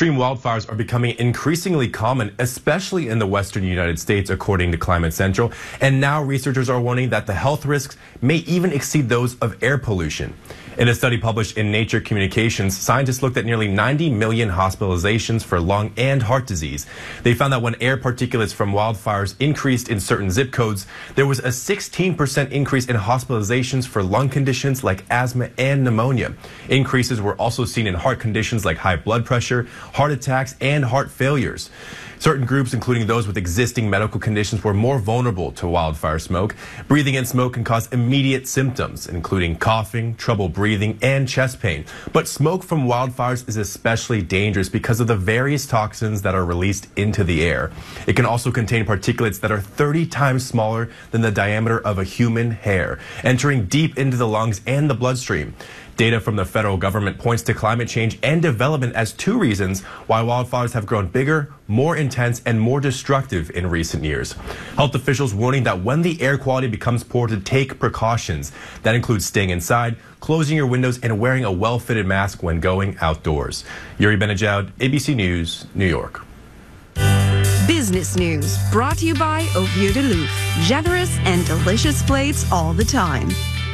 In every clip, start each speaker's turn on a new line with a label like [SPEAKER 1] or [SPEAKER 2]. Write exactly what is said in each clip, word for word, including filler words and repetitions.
[SPEAKER 1] Extreme wildfires are becoming increasingly common, especially in the western United States, according to Climate Central. And now researchers are warning that the health risks may even exceed those of air pollution. In a study published in Nature Communications, scientists looked at nearly ninety million hospitalizations for lung and heart disease. They found that when air particulates from wildfires increased in certain zip codes, there was a sixteen percent increase in hospitalizations for lung conditions like asthma and pneumonia. Increases were also seen in heart conditions like high blood pressure, heart attacks, and heart failures. Certain groups, including those with existing medical conditions, were more vulnerable to wildfire smoke. Breathing in smoke can cause immediate symptoms, including coughing, trouble breathing, and chest pain. But smoke from wildfires is especially dangerous because of the various toxins that are released into the air. It can also contain particulates that are thirty times smaller than the diameter of a human hair, entering deep into the lungs and the bloodstream. Data from the federal government points to climate change and development as two reasons why wildfires have grown bigger, more intense, and more destructive in recent years. Health officials warning that when the air quality becomes poor, to take precautions. That includes staying inside, closing your windows, and wearing a well-fitted mask when going outdoors. Yuri Benejoud, A B C News, New York.
[SPEAKER 2] Business News, brought to you by Au Vieux de Louf. Generous and delicious plates all the time.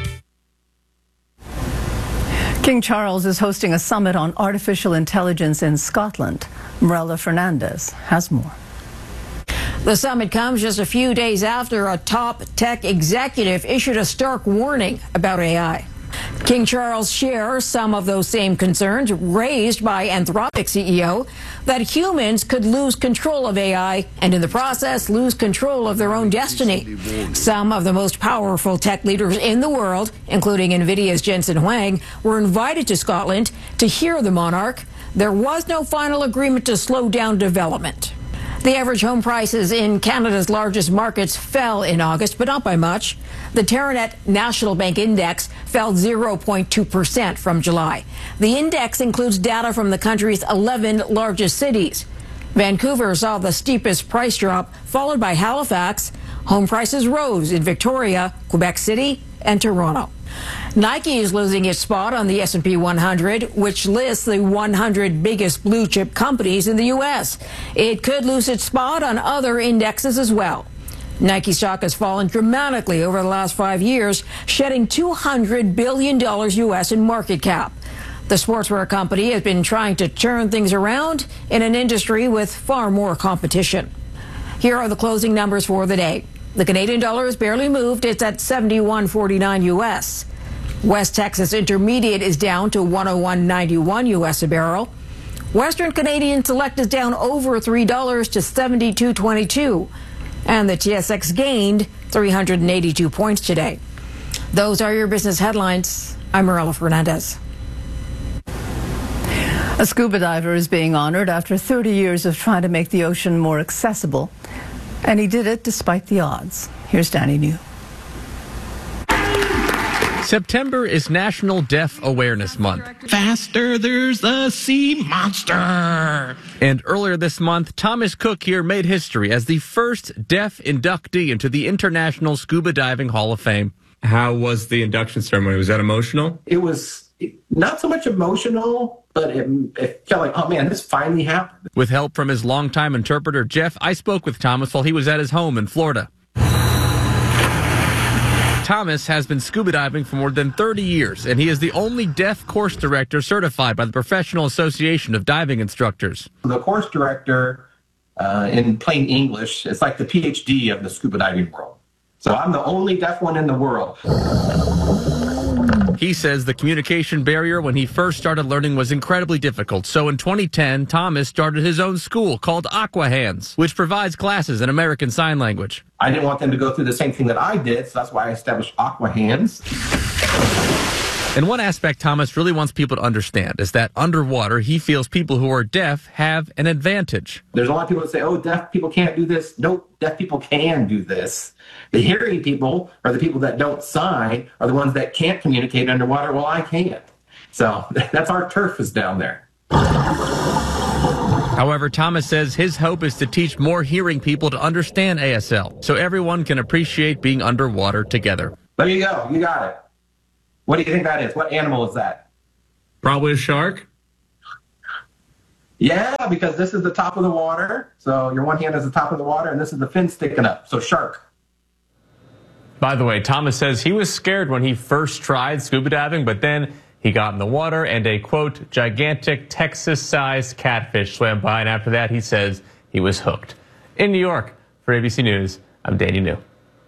[SPEAKER 3] King Charles is hosting a summit on artificial intelligence in Scotland. Marella Fernandez has more.
[SPEAKER 4] The summit comes just a few days after a top tech executive issued a stark warning about A I. King Charles shares some of those same concerns raised by Anthropic C E O that humans could lose control of A I and in the process lose control of their own destiny. Some of the most powerful tech leaders in the world, including NVIDIA's Jensen Huang, were invited to Scotland to hear the monarch. There was no final agreement to slow down development. The average home prices in Canada's largest markets fell in August, but not by much. The Teranet National Bank Index fell zero point two percent from July. The index includes data from the country's eleven largest cities. Vancouver saw the steepest price drop, followed by Halifax. Home prices rose in Victoria, Quebec City, and Toronto. Nike is losing its spot on the S and P one hundred, which lists the one hundred biggest blue chip companies in the U S. It could lose its spot on other indexes as well. Nike stock has fallen dramatically over the last five years, shedding two hundred billion dollars U S in market cap. The sportswear company has been trying to turn things around in an industry with far more competition. Here are the closing numbers for the day. The Canadian dollar has barely moved. It's at seventy-one forty-nine U S. West Texas Intermediate is down to one oh one ninety-one U S a barrel. Western Canadian Select is down over three dollars to seventy-two twenty-two. And the T S X gained three hundred eighty-two points today. Those are your business headlines. I'm Marella Fernandez.
[SPEAKER 3] A scuba diver is being honored after thirty years of trying to make the ocean more accessible. And he did it despite the odds. Here's Danny New.
[SPEAKER 5] September is National Deaf Awareness Month.
[SPEAKER 6] Faster, there's a sea monster.
[SPEAKER 5] And earlier this month, Thomas Cook here made history as the first deaf inductee into the International Scuba Diving Hall of Fame.
[SPEAKER 7] How was the induction ceremony? Was that emotional?
[SPEAKER 8] It was not so much emotional, but it, it felt like, oh man, this finally happened.
[SPEAKER 5] With help from his longtime interpreter, Jeff, I spoke with Thomas while he was at his home in Florida. Thomas has been scuba diving for more than thirty years, and he is the only deaf course director certified by the Professional Association of Diving Instructors.
[SPEAKER 8] The course director, uh, in plain English, is like the P H D of the scuba diving world. So I'm the only deaf one in the world.
[SPEAKER 5] He says the communication barrier when he first started learning was incredibly difficult. So in twenty ten, Thomas started his own school called Aqua Hands, which provides classes in American Sign Language.
[SPEAKER 8] I didn't want them to go through the same thing that I did, so that's why I established Aqua Hands.
[SPEAKER 5] And one aspect Thomas really wants people to understand is that underwater, he feels people who are deaf have an advantage.
[SPEAKER 8] There's a lot of people that say, oh, deaf people can't do this. Nope, deaf people can do this. The hearing people, or the people that don't sign, are the ones that can't communicate underwater. Well, I can't. So that's our turf is down there.
[SPEAKER 5] However, Thomas says his hope is to teach more hearing people to understand A S L so everyone can appreciate being underwater together.
[SPEAKER 8] There you go. You got it. What do you think that is? What animal is that?
[SPEAKER 7] Probably a shark.
[SPEAKER 8] Yeah, because this is the top of the water. So your one hand is the top of the water, and this is the fin sticking up. So shark.
[SPEAKER 9] By the way, Thomas says he was scared when he first tried scuba diving, but then he got in the water and a, quote, gigantic Texas-sized catfish swam by, and after that, he says he was hooked. In New York, for A B C News, I'm Danny New.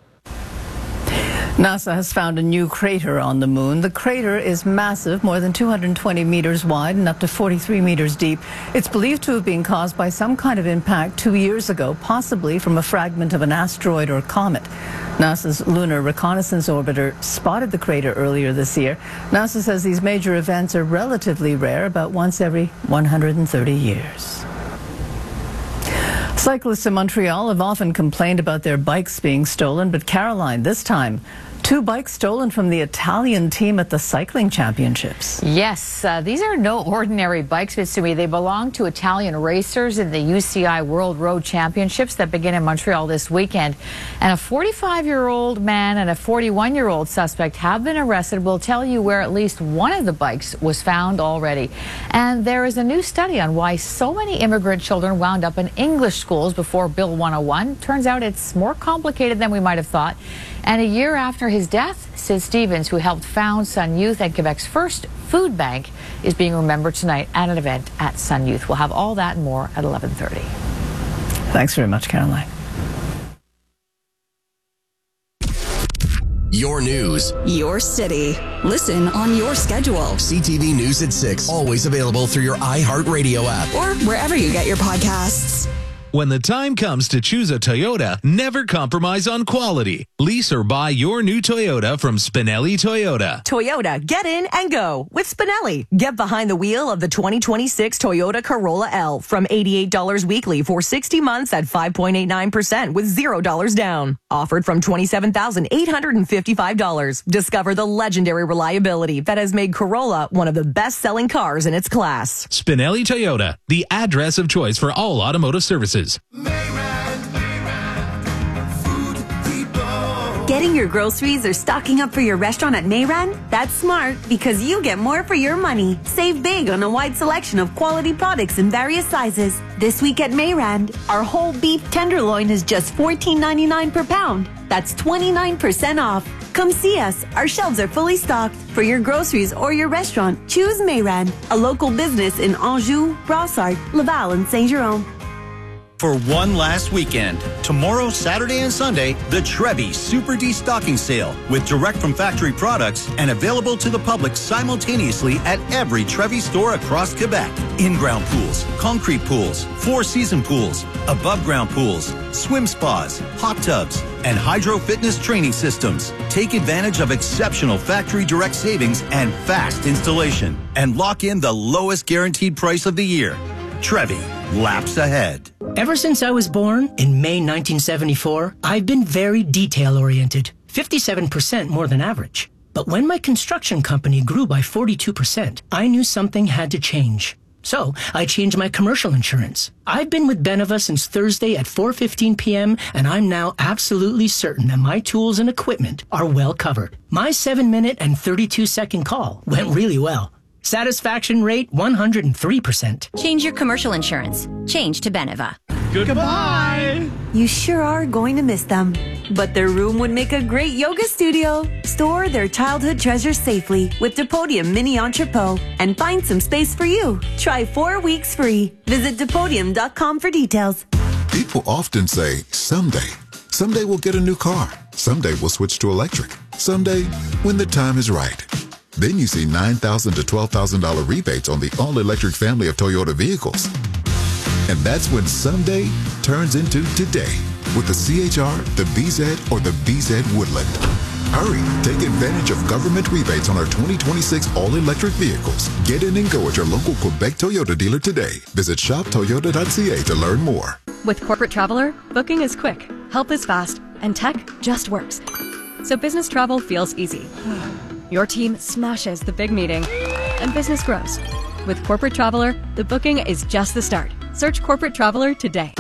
[SPEAKER 3] NASA has found a new crater on the moon. The crater is massive, more than two hundred twenty meters wide and up to forty-three meters deep. It's believed to have been caused by some kind of impact two years ago, possibly from a fragment of an asteroid or comet. NASA's Lunar Reconnaissance Orbiter spotted the crater earlier this year. NASA says these major events are relatively rare, about once every one hundred thirty years. Cyclists in Montreal have often complained about their bikes being stolen, but Caroline, this time, two bikes stolen from the Italian team at the cycling championships.
[SPEAKER 10] Yes, uh, these are no ordinary bikes, Mitsumi. They belong to Italian racers in the U C I World Road Championships that begin in Montreal this weekend. And a forty-five-year-old man and a forty-one-year-old suspect have been arrested. We'll tell you where at least one of the bikes was found already. And there is a new study on why so many immigrant children wound up in English schools before Bill one oh one. Turns out it's more complicated than we might have thought. And a year after his death, Sid Stevens, who helped found Sun Youth and Quebec's first food bank, is being remembered tonight at an event at Sun Youth. We'll have all that and more at eleven thirty.
[SPEAKER 3] Thanks very much, Caroline.
[SPEAKER 11] Your news.
[SPEAKER 2] Your city. Listen on your schedule.
[SPEAKER 11] C T V News at six. Always available through your iHeartRadio app.
[SPEAKER 2] Or wherever you get your podcasts.
[SPEAKER 12] When the time comes to choose a Toyota, never compromise on quality. Lease or buy your new Toyota from Spinelli Toyota.
[SPEAKER 13] Toyota, get in and go with Spinelli. Get behind the wheel of the twenty twenty-six Toyota Corolla L from eighty-eight dollars weekly for sixty months at five point eight nine percent with zero dollars down. Offered from twenty-seven thousand eight hundred fifty-five dollars. Discover the legendary reliability that has made Corolla one of the best-selling cars in its class.
[SPEAKER 12] Spinelli Toyota, the address of choice for all automotive services.
[SPEAKER 14] Getting your groceries or stocking up for your restaurant at Mayran? That's smart because you get more for your money. Save big on a wide selection of quality products in various sizes. This week at Mayran, our whole beef tenderloin is just fourteen ninety-nine per pound. That's twenty-nine percent off. Come see us. Our shelves are fully stocked. For your groceries or your restaurant, choose Mayran, a local business in Anjou, Brossard, Laval, and Saint-Jérôme.
[SPEAKER 15] For one last weekend, tomorrow, Saturday, and Sunday, the Trevi Super Destocking Sale with direct from factory products and available to the public simultaneously at every Trevi store across Quebec. In-ground pools, concrete pools, four-season pools, above-ground pools, swim spas, hot tubs, and hydro fitness training systems. Take advantage of exceptional factory direct savings and fast installation and lock in the lowest guaranteed price of the year. Trevi, laps ahead.
[SPEAKER 16] Ever since I was born in May nineteen seventy-four, I've been very detail-oriented, fifty-seven percent more than average. But when my construction company grew by forty-two percent, I knew something had to change. So I changed my commercial insurance. I've been with Beneva since Thursday at four fifteen p.m., and I'm now absolutely certain that my tools and equipment are well covered. My seven-minute and thirty-two-second call went really well. Satisfaction rate one hundred three percent.
[SPEAKER 17] Change your commercial insurance. Change to Beneva.
[SPEAKER 14] Goodbye. You sure are going to miss them. But their room would make a great yoga studio. Store their childhood treasures safely with Depodium Mini Entrepot and find some space for you. Try four weeks free. Visit Depodium dot com for details.
[SPEAKER 18] People often say, someday. Someday we'll get a new car. Someday we'll switch to electric. Someday, when the time is right. Then you see nine thousand dollars to twelve thousand dollars rebates on the all-electric family of Toyota vehicles. And that's when someday turns into today with the C H R, the B Z, or the B Z Woodland. Hurry, take advantage of government rebates on our twenty twenty-six all-electric vehicles. Get in and go at your local Quebec Toyota dealer today. Visit shop toyota dot c a to learn more.
[SPEAKER 19] With Corporate Traveler, booking is quick, help is fast, and tech just works. So business travel feels easy. Your team smashes the big meeting, and business grows. With Corporate Traveler, the booking is just the start. Search Corporate Traveler today.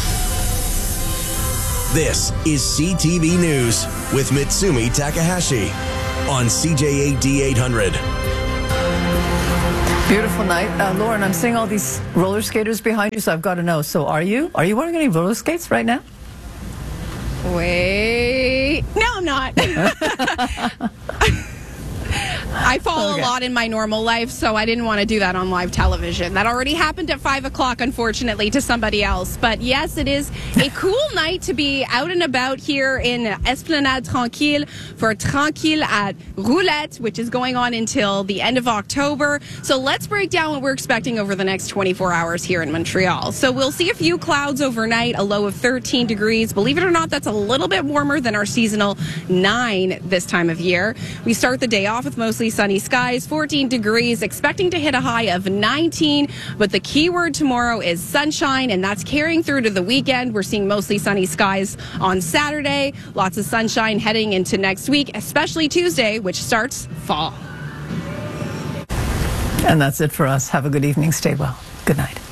[SPEAKER 11] This is C T V News with Mitsumi Takahashi on C J eight D eight hundred.
[SPEAKER 3] Beautiful night. Uh, Lauren, I'm seeing all these roller skaters behind you, so I've got to know. So are you? Are you wearing any roller skates right now?
[SPEAKER 20] Wait. No, I'm not. I fall
[SPEAKER 3] Okay.
[SPEAKER 20] a lot in my normal life, so I didn't want to do that on live television. That already happened at five o'clock, unfortunately, to somebody else. But yes, it is a cool night to be out and about here in Esplanade Tranquille for Tranquille at Roulette, which is going on until the end of October. So let's break down what we're expecting over the next twenty-four hours here in Montreal. So we'll see a few clouds overnight, a low of thirteen degrees. Believe it or not, that's a little bit warmer than our seasonal nine this time of year. We start the day off with mostly sunny skies, fourteen degrees, expecting to hit a high of nineteen. But the key word tomorrow is sunshine, and that's carrying through to the weekend. We're seeing mostly sunny skies on Saturday, lots of sunshine heading into next week, especially Tuesday, which starts fall.
[SPEAKER 3] And that's it for us. Have a good evening. Stay well. Good night.